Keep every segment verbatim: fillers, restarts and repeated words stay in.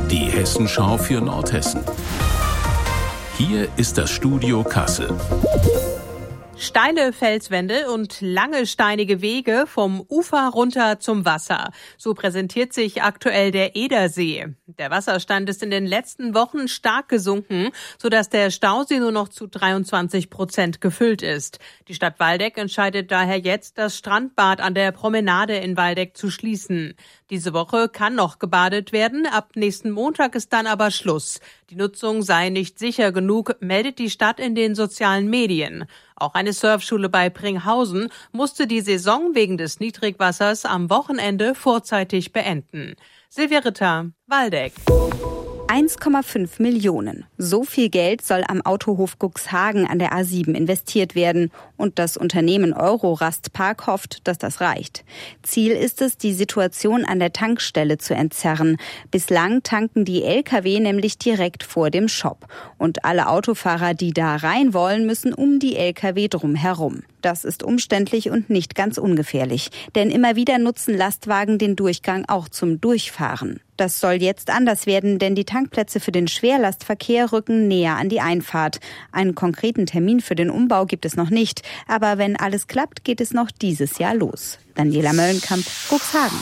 Die Hessenschau für Nordhessen. Hier ist das Studio Kassel. Steile Felswände und lange steinige Wege vom Ufer runter zum Wasser. So präsentiert sich aktuell der Edersee. Der Wasserstand ist in den letzten Wochen stark gesunken, sodass der Stausee nur noch zu dreiundzwanzig Prozent gefüllt ist. Die Stadt Waldeck entscheidet daher jetzt, das Strandbad an der Promenade in Waldeck zu schließen. Diese Woche kann noch gebadet werden, ab nächsten Montag ist dann aber Schluss. Die Nutzung sei nicht sicher genug, meldet die Stadt in den sozialen Medien. Auch eine Surfschule bei Pringhausen musste die Saison wegen des Niedrigwassers am Wochenende vorzeitig beenden. Silvia Ritter, Waldeck. eins Komma fünf Millionen. So viel Geld soll am Autohof Cuxhagen an der A sieben investiert werden. Und das Unternehmen Eurorastpark hofft, dass das reicht. Ziel ist es, die Situation an der Tankstelle zu entzerren. Bislang tanken die L K W nämlich direkt vor dem Shop. Und alle Autofahrer, die da rein wollen, müssen um die L K W drum herum. Das ist umständlich und nicht ganz ungefährlich. Denn immer wieder nutzen Lastwagen den Durchgang auch zum Durchfahren. Das soll jetzt anders werden, denn die Tankplätze für den Schwerlastverkehr rücken näher an die Einfahrt. Einen konkreten Termin für den Umbau gibt es noch nicht. Aber wenn alles klappt, geht es noch dieses Jahr los. Daniela Möllenkamp, Cuxhagen.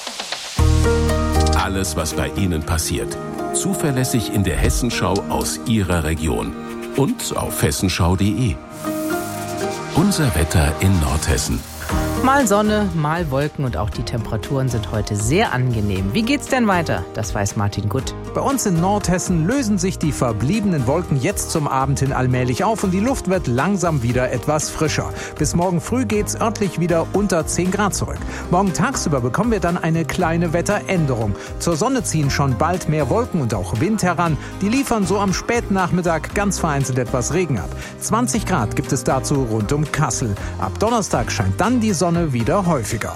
Alles, was bei Ihnen passiert. Zuverlässig in der Hessenschau aus Ihrer Region. Und auf hessenschau punkt de. Unser Wetter in Nordhessen. Mal Sonne, mal Wolken und auch die Temperaturen sind heute sehr angenehm. Wie geht's denn weiter? Das weiß Martin Gutt. Bei uns in Nordhessen lösen sich die verbliebenen Wolken jetzt zum Abend hin allmählich auf und die Luft wird langsam wieder etwas frischer. Bis morgen früh geht's örtlich wieder unter zehn Grad zurück. Morgen tagsüber bekommen wir dann eine kleine Wetteränderung. Zur Sonne ziehen schon bald mehr Wolken und auch Wind heran. Die liefern so am Spätnachmittag ganz vereinzelt etwas Regen ab. zwanzig Grad gibt es dazu rund um Kassel. Ab Donnerstag scheint dann die Sonne wieder häufiger.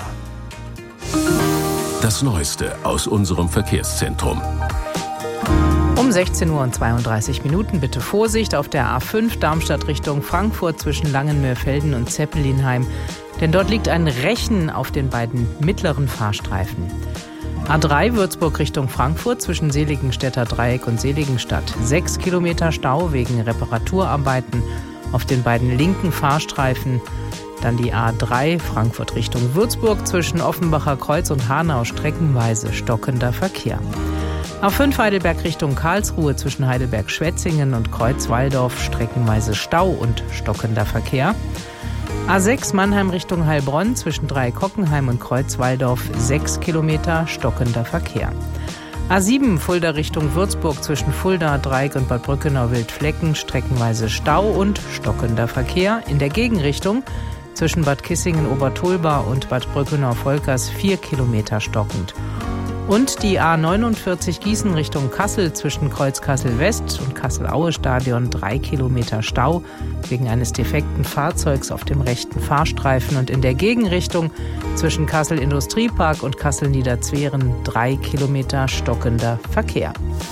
Das Neueste aus unserem Verkehrszentrum. Um sechzehn Uhr und zweiunddreißig Minuten bitte Vorsicht auf der A fünf Darmstadt Richtung Frankfurt zwischen Langenmörfelden und Zeppelinheim, denn dort liegt ein Rechen auf den beiden mittleren Fahrstreifen. A drei Würzburg Richtung Frankfurt zwischen Seligenstädter Dreieck und Seligenstadt. Sechs Kilometer Stau wegen Reparaturarbeiten auf den beiden linken Fahrstreifen. Dann die A drei Frankfurt Richtung Würzburg zwischen Offenbacher Kreuz und Hanau streckenweise stockender Verkehr. A fünf Heidelberg Richtung Karlsruhe zwischen Heidelberg-Schwetzingen und Kreuz-Walldorf streckenweise Stau und stockender Verkehr. A sechs Mannheim Richtung Heilbronn zwischen Dreieck-Hockenheim und Kreuz-Walldorf sechs Kilometer stockender Verkehr. A sieben Fulda Richtung Würzburg zwischen Fulda, Dreieck und Bad Brückenau-Wildflecken streckenweise Stau und stockender Verkehr. In der Gegenrichtung zwischen Bad Kissingen, Obertolba und Bad Brückenau-Volkers vier Kilometer stockend. Und die A neunundvierzig Gießen Richtung Kassel zwischen Kreuz Kassel-West und Kassel-Aue-Stadion drei Kilometer Stau wegen eines defekten Fahrzeugs auf dem rechten Fahrstreifen. Und in der Gegenrichtung zwischen Kassel-Industriepark und Kassel-Niederzweren drei Kilometer stockender Verkehr.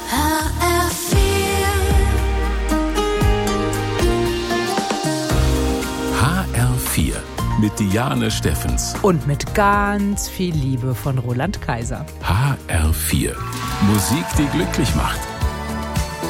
H R vier mit Diane Steffens. Und mit ganz viel Liebe von Roland Kaiser. H R vier. Musik, die glücklich macht.